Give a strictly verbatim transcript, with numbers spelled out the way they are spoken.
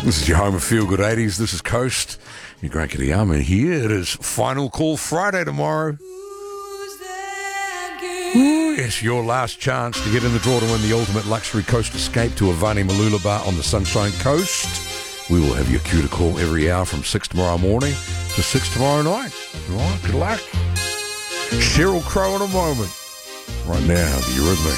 This is your home of Feel Good eighties. This is Coast. Your great Kitayama here. It is Final Call Friday tomorrow. Ooh, yes, your last chance to get in the draw to win the ultimate luxury coast escape to Avani Malula Bar on the Sunshine Coast. We will have your cue to call every hour from six tomorrow morning to six tomorrow night. All right, good luck. Sheryl Crow in a moment. Right now, the Eurythmics.